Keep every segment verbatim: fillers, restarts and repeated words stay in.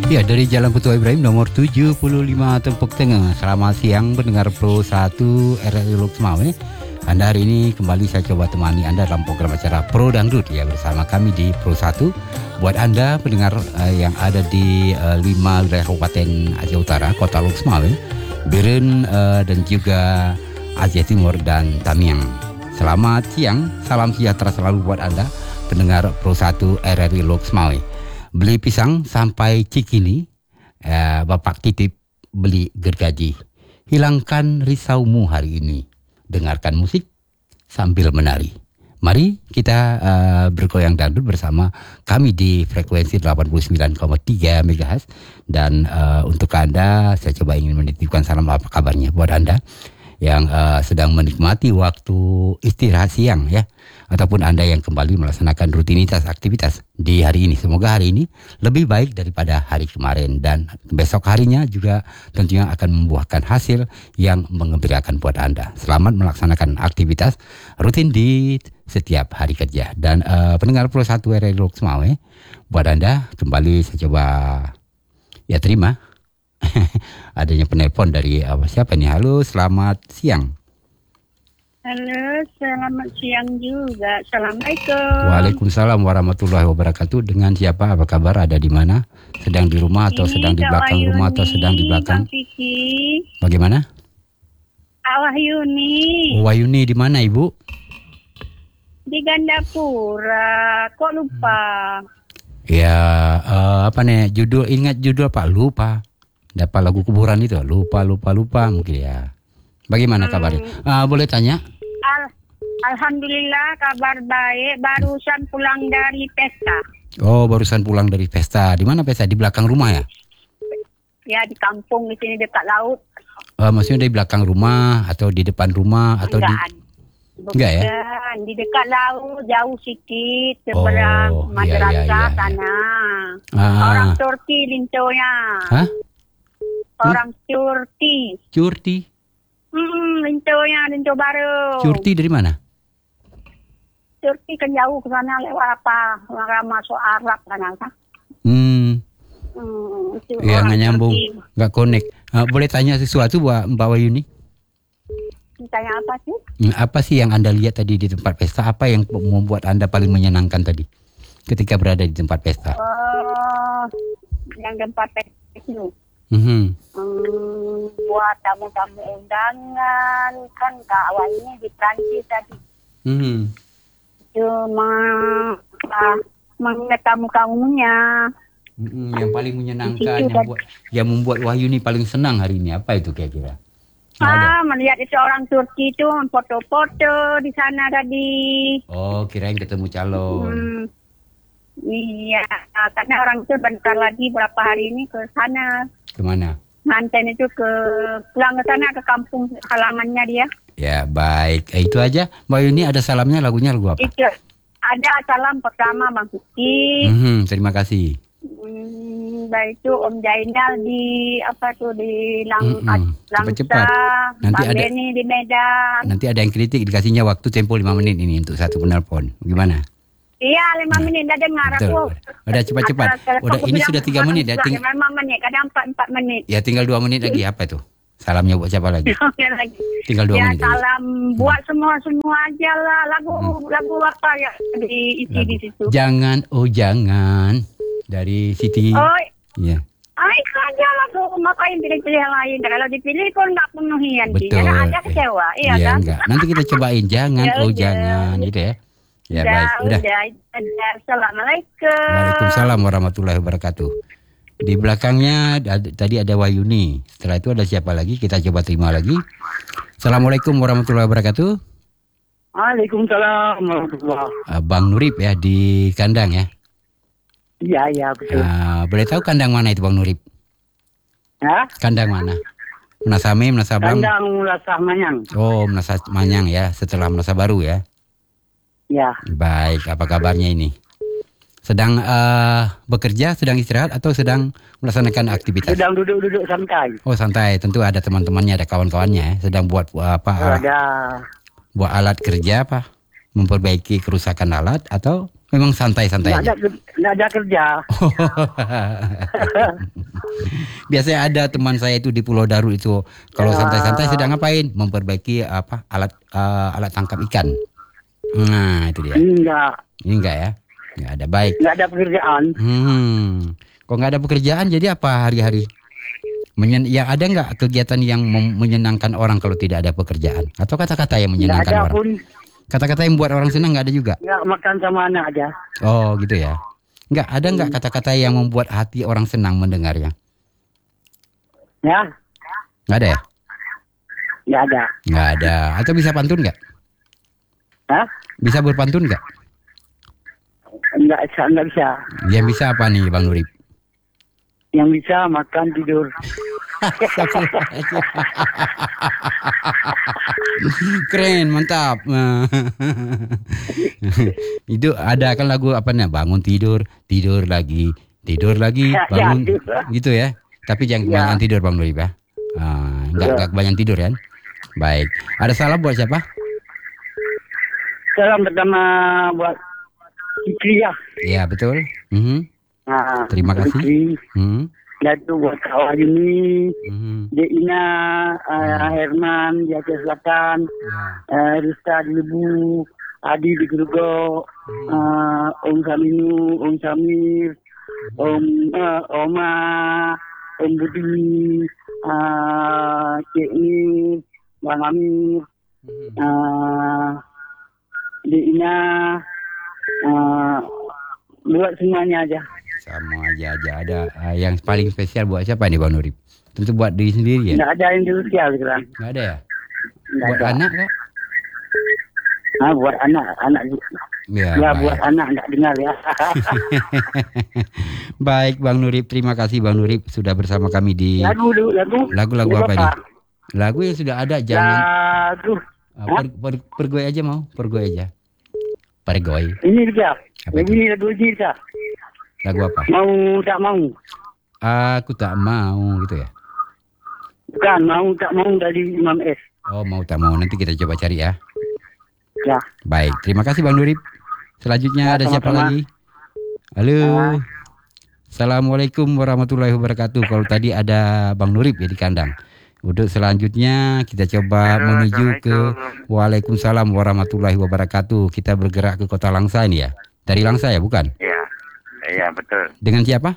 Ya, dari Jalan Putua Ibrahim nomor tujuh puluh lima Tepuk Tengah. Selamat siang pendengar Pro satu R R I Lok Semawe. Anda hari ini kembali saya coba temani Anda dalam program acara Pro Dangdut ya, bersama kami di Pro satu. Buat Anda pendengar uh, yang ada di uh, lima wilayah Kabupaten Aceh Utara, Kota Lok Semawe, Biren uh, dan juga Aceh Timur dan Tamiang. Selamat siang, salam sejahtera selalu buat Anda pendengar Pro satu R R I Lok Semawe. Beli pisang sampai Cikini, eh, Bapak titip beli gergaji. Hilangkan risaumu hari ini. Dengarkan musik sambil menari. Mari kita uh, bergoyang dangdut bersama kami di frekuensi delapan puluh sembilan koma tiga megahertz. Dan uh, untuk Anda, saya coba ingin menitipkan salam apa kabarnya buat Anda yang uh, sedang menikmati waktu istirahat siang ya, ataupun Anda yang kembali melaksanakan rutinitas aktivitas di hari ini. Semoga hari ini lebih baik daripada hari kemarin, dan besok harinya juga tentunya akan membuahkan hasil yang menggembirakan buat Anda. Selamat melaksanakan aktivitas rutin di setiap hari kerja. Dan uh, pendengar Pro satu R R I Lok Semawe, buat Anda kembali saya coba ya terima adanya penelpon dari uh, siapa nih? Halo, selamat siang. Halo, selamat siang juga. Assalamualaikum. Waalaikumsalam warahmatullahi wabarakatuh. Dengan siapa? Apa kabar? Ada di mana? Sedang di rumah atau Ini sedang di Kak belakang Wahyuni, rumah atau sedang di belakang? Bang Vicky. Bagaimana? Kak Wahyuni. Oh, Wahyuni di mana, Ibu? Di Gandapura. Kok lupa? Ya, uh, apa nih? Judul, ingat judul Pak? Lupa. Dapat lagu kuburan itu? Lupa, lupa, lupa mungkin ya. Bagaimana kabarnya? Hmm. Uh, boleh tanya? Al- Alhamdulillah kabar baik. Barusan pulang dari pesta. Oh, barusan pulang dari pesta. Di mana pesta? Di belakang rumah ya? Ya, di kampung di sini dekat laut. Uh, maksudnya di belakang rumah atau di depan rumah atau Enggak. di... Enggak ya? Bukan, di dekat laut, jauh sikit, seberang Oh, iya, madrasah iya, iya, iya. sana. Ah. Orang Turki linconya. Hah? Orang Turki. Curti? Hmm, linconya, linco baru. Curti dari mana? Turki kan jauh ke sana lewat apa? Orang masuk Arab kan apa? Hmm, Hmm, itu ya orang nggak nyambung, Turki. nggak connect. Uh, boleh tanya sesuatu buat Mbak Wahyuni? Tanya apa sih? Hmm, apa sih yang Anda lihat tadi di tempat pesta? Apa yang membuat Anda paling menyenangkan tadi ketika berada di tempat pesta? Oh, yang tempat itu. Mhm. Hmm, buat tamu-tamu undangan kan Kak Awal ini di Prancis tadi. Mhm. Cuma ah, mengingat tamu-tamunya. Mhm, yang paling menyenangkan, Di situ yang kan. buat, yang membuat Wahyuni paling senang hari ini apa itu kira-kira? Nggak ada? Ah, melihat itu orang Turki itu foto-foto di sana tadi. Oh, kirain ketemu calon. Hmm, iya, karena orang itu bentar lagi berapa hari ini ke sana. Kemana? Manten itu ke pulang ke sana ke kampung halamannya dia. Ya baik, eh, itu aja. Mbak Wahyuni ada salamnya, lagunya lagu apa? Itu ada salam pertama Bang Vicky. Mhm, terima kasih. Hmm, baik itu Om Jainal di apa tuh di Lang Mm-mm. Langsa, Cepat-cepat. Nanti Bang ada- Beni di Medan. Nanti ada yang kritik, dikasihnya waktu tempo lima menit ini untuk satu penelpon. Gimana? Iya, lima menit dah dengar Betul. aku. Udah cepat-cepat. Asal- Udah aku ini bilang sudah tiga menit ya. Ting- lima menit, kadang empat empat menit. ya tinggal dua menit lagi. Apa itu? Salamnya buat siapa lagi? Ya lagi. Tinggal dua Ya menit lagi. salam buat semua semua aja lah lagu lagu apa ya diisi Lagu. di situ. Jangan, oh jangan. Dari Siti. Oh, Ya, ay saja lagu makain pilih-pilih yang lain. Kalau dipilih pun nggak penuhi nanti. betul. Karena ada kecewa, iya Iya, kan? enggak. Nanti kita cobain. Jangan, Ya oh udah. jangan. Gitu ya. Ya udah, baik. Udah. udah, udah. Assalamualaikum. Waalaikumsalam warahmatullahi wabarakatuh. Di belakangnya ada- tadi ada Wahyuni. Setelah itu ada siapa lagi? Kita coba terima lagi. Assalamualaikum warahmatullahi wabarakatuh. Waalaikumsalam warahmatullahi. Uh, Bang Nurib ya di kandang ya. Iya, iya betul. Uh, boleh tahu kandang mana itu Bang Nurib? Ya, Kandang mana? Menasame, Menasabang. kandang Lasah Manyang. Oh, Menasa Manyang ya, setelah Menasa Baru ya. Ya, Baik, apa kabarnya ini? Sedang uh, bekerja, sedang istirahat atau sedang melaksanakan aktivitas? sedang duduk-duduk santai. Oh, santai. Tentu ada teman-temannya, ada kawan-kawannya ya. Sedang buat uh, apa? Ada Buat alat kerja apa? Memperbaiki kerusakan alat atau Memang santai-santai Nggak aja. ada, ker- nggak ada kerja. Biasanya ada teman saya itu di Pulau Daru itu kalau Ya. santai-santai sedang ngapain? Memperbaiki apa alat eh, alat tangkap ikan. Nah itu dia. Enggak, Ini enggak ya? Enggak ada baik. nggak ada pekerjaan. Hmm. Kok nggak ada pekerjaan jadi apa hari-hari? Menyen ya ada nggak kegiatan yang mem- menyenangkan orang kalau tidak ada pekerjaan? Atau kata-kata yang Nggak menyenangkan ada orang? pun, Kata-kata yang buat orang senang nggak ada juga? nggak makan sama anak aja. Oh gitu ya. Nggak ada nggak kata-kata yang membuat hati orang senang mendengarnya? Ya, Nggak ada ya? nggak ada. Nggak ada. Atau bisa pantun nggak? Hah? Bisa berpantun nggak? Nggak bisa, nggak bisa. Yang bisa apa nih Bang Nurip? Yang bisa makan tidur. Keren, mantap. Itu ada kan lagu apa nih? Bangun tidur, tidur lagi, tidur lagi, Ya, bangun, ya, gitu ya. Tapi jangan Ya. kebanyakan tidur Bang Nurip ya. Ah, enggak, Ya. enggak kebanyakan tidur kan? Baik. Ada salam buat siapa? Salam pertama buat Fikri ya. Ya betul. Mhm. Nah, Terima kasih. Fikri. Mhm. Dan itu buat Kak Yuni, Mhm. Deina, uh, Herman di Aceh Selatan, Ya. uh, Rista di Lebu, Adi di Gergo, uh, Om Saminu, Om Samir, Om uh, Oma, Om Budi, uh, Cik Ni, Bang Amir, Mhm. uh, Deina, uh, buat semuanya aja. Sama aja aja ada ah, yang paling spesial buat siapa nih Bang Nurip? Tentu buat diri sendiri ya. Nggak ada yang spesial sekarang. Nggak ada ya? Nggak Buat ada. anak kak? Ah, buat anak, anak Ya, ya, baik. buat anak nggak dengar ya. Baik Bang Nurip, terima kasih Bang Nurip sudah bersama kami di Lagu dulu, lagu. lagu-lagu Lagu apa ini? Lagu yang sudah ada jangan Lagu. ah, per, per, pergoy aja mau, pergoy aja. Pergoy. Ini dia. Apa Lagu itu? ini lagu ini dia. Lagu apa? Mau tak mau. Aku tak mau gitu ya. Bukan, mau tak mau dari Imam S. Oh, mau tak mau nanti kita coba cari ya. Ya. Baik, terima kasih Bang Nurip. Selanjutnya Ya, ada siapa sama-sama. lagi? Halo. Ya. Assalamualaikum warahmatullahi wabarakatuh. Kalau tadi ada Bang Nurip ya di kandang. Untuk selanjutnya kita coba Halo, menuju ke Assalamualaikum. Waalaikumsalam warahmatullahi wabarakatuh. Kita bergerak ke Kota Langsa ini ya. Dari Langsa ya, bukan? Iya, iya betul. Dengan siapa?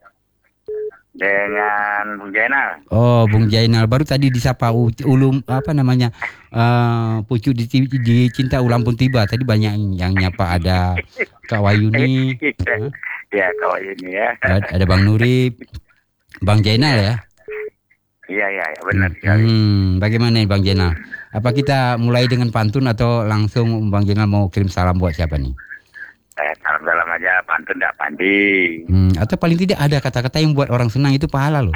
Dengan Bung Jainal. Oh, Bung Jainal baru tadi disapa U- ulum apa namanya? eh pucuk di, di cinta ulang pun tiba. Tadi banyak yang nyapa, ada Kak Wayuni, Hah? Iya, kau ini ya. ada, ada Bang Nurip, Bang Jainal ya. Iya, iya, ya, benar sekali. Hmm, bagaimana nih Bang Jainal? Apa kita mulai dengan pantun atau langsung Bang Jainal mau kirim salam buat siapa nih? Eh, salam-salam aja, pantun dak pandi. Hmm, atau paling tidak ada kata-kata yang buat orang senang, itu pahala loh.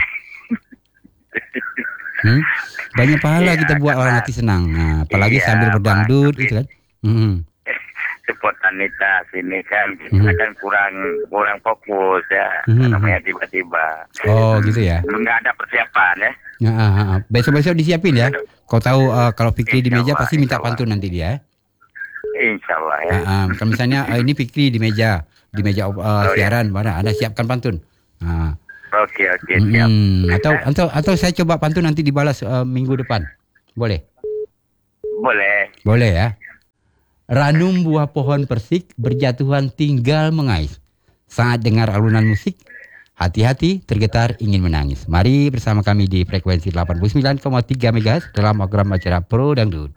Hmm? Banyak pahala Iya, kita buat orang karena- hati senang. Nah, apalagi Iya, sambil berdangdut Pak, gitu kan. Hmm. Spontanitas ini kan kita Mhm. kan kurang kurang fokus ya. Mhm. Namanya tiba-tiba. Oh, gitu ya. Belum nggak ada persiapan ya. Nah, ah, ah, ah. Besok-besok disiapin ya. Kau tahu eh, kalau Fikri di Insya meja Allah, pasti minta insya Allah. pantun nanti dia. Insya Allah ya. Ah, ah. Kalau misalnya eh, ini Fikri di meja, di meja eh, Oh, iya. siaran, mana? Anda siapkan pantun. Nah, Oke, oke, siap. mm, atau atau atau saya coba pantun nanti dibalas eh, minggu depan. Boleh? Boleh. Boleh ya. Ranum buah pohon persik berjatuhan tinggal mengais. Saat dengar alunan musik, hati-hati tergetar ingin menangis. Mari bersama kami di frekuensi delapan puluh sembilan koma tiga megahertz dalam program acara Pro Dangdut.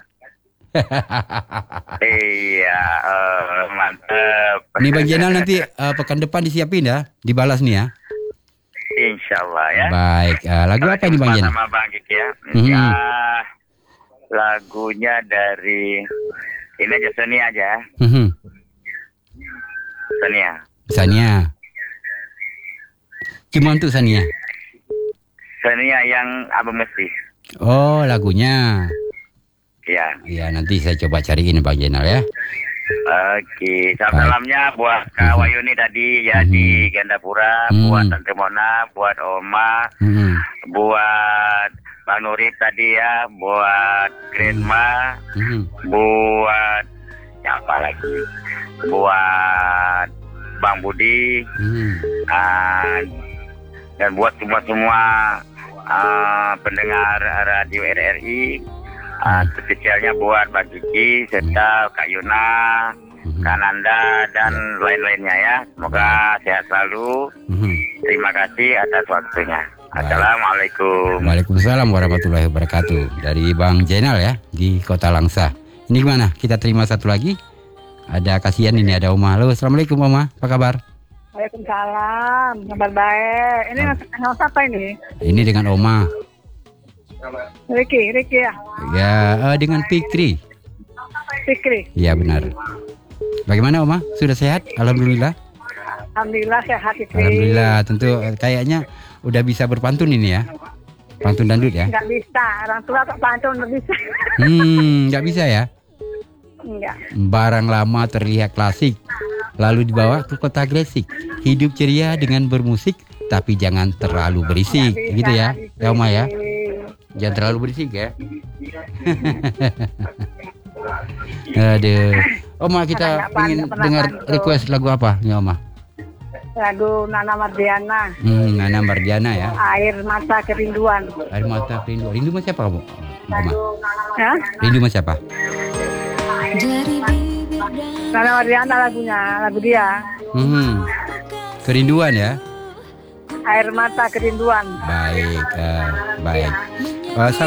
Iya, eh, mantap. Ini Bang Jenal nanti eh, pekan depan disiapin ya, dibalas nih ya. Insya Allah ya. Baik, eh, lagu apa ini Bang Jenal? Sama Bang Kiki ya. Mhm. Ya, lagunya dari ini aja Sonia aja. Mhm. Sonia. Sania. Gimana tuh Sania? Sonia yang Abang Mesti. Oh, lagunya. Ya. Ya, nanti saya coba cariin Bang Jenal ya. Oke, salam-salamnya buat Kak Mhm. Wayuni tadi ya Mhm. di Gandapura, Mhm. buat Tante Mona, buat Oma, Mhm. buat Bang Nurip tadi ya, buat Grandma, Mhm. buat siapa lagi? Buat Bang Budi, Hmm. uh, dan buat semua-semua uh, pendengar radio R R I, uh, spesialnya buat Mbak Kiki serta Kak Yuna, Hmm. Kak Nanda dan lain-lainnya ya. Semoga sehat selalu. Hmm. Terima kasih atas waktunya. Assalamualaikum. Waalaikumsalam warahmatullahi wabarakatuh. Dari Bang Jenal ya di Kota Langsa. Ini gimana? Kita terima satu lagi. Ada kasihan ini, ada Oma. Halo, assalamualaikum Oma. Apa kabar? Waalaikumsalam. Kabar baik. Ini nama siapa ini? Ini dengan Oma. Ricky, Ricky ya. Ya, eh, dengan Fikri. Fikri. Iya benar. Bagaimana Oma? Sudah sehat? Alhamdulillah. Alhamdulillah sehat Fikri. Alhamdulillah. Tentu eh, kayaknya udah bisa berpantun ini ya. Pantun dangdut ya. Enggak bisa. Orang tua kok pantun enggak bisa. Hmm, nggak bisa ya. Enggak. Barang lama terlihat klasik, lalu dibawa ke kota Gresik. Hidup ceria dengan bermusik, tapi jangan terlalu berisik, Nggak bisa, gitu ya, nggak bisa. ya Oma ya. Jangan terlalu berisik ya. Aduh, Oma kita Nggak pernah- ingin nggak pernah dengar pantun. request lagu apa ya Oma? Lagu Nana Mardiana. Hmm, Nana Mardiana ya. Air mata kerinduan. Air mata rindu. Rindu sama siapa kamu? Oma? Ya? Rindu sama siapa? Nana Mardiana lagunya, lagu dia. Hmm, kerinduan ya. Air mata kerinduan. Baik, eh, baik. Eh,